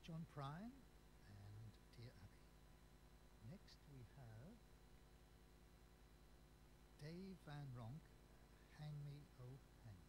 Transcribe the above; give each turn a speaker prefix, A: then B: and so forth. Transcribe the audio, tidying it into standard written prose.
A: John Prine and Dear Abby. Next we have Dave Van Ronk, Hang Me, Oh Hang